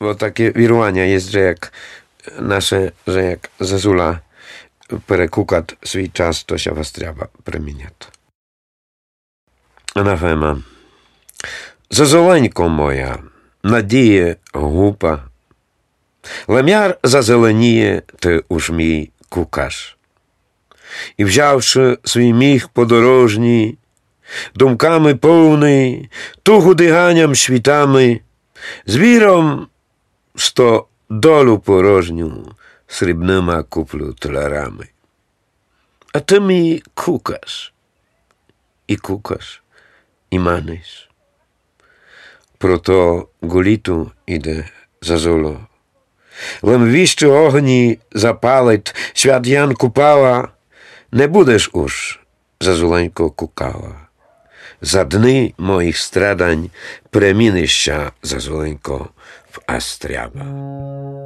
Bo takie wirування jest, że jak Zezula perekukat swój czas, to się was trzeba przemieniać. Анафема. Зазеленько моя, надіє гупа, лем'яр зазеленіє, ти уж мій кукаш. І взявши свій міг подорожній, думками повний, тугу диганням світами, з віром сто долю порожню срібнима куплю таларами. А ти мій кукаш, і маниш. Прото гуліту іде Зазуло. Лем віщо огні запалить, свят Ян купала, не будеш уж, Зазуленько, кукала. За дни моїх страдань премінища, Зазуленько, в астряба.